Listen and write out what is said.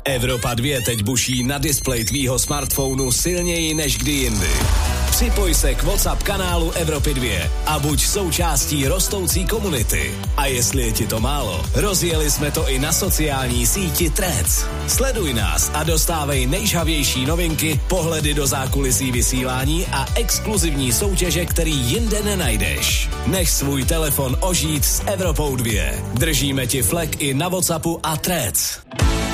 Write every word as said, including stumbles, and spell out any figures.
Evropa dva teď buší na displej tvýho smartphonu silněji než kdy jindy. Připoj se k WhatsApp kanálu Evropy dva a buď součástí rostoucí komunity. A jestli je ti to málo, rozjeli jsme to i na sociální síti Threads. Sleduj nás a dostávej nejžhavější novinky, pohledy do zákulisí vysílání a exkluzivní soutěže, který jinde nenajdeš. Nech svůj telefon ožít s Evropou dva. Držíme ti flek i na WhatsAppu a Threads.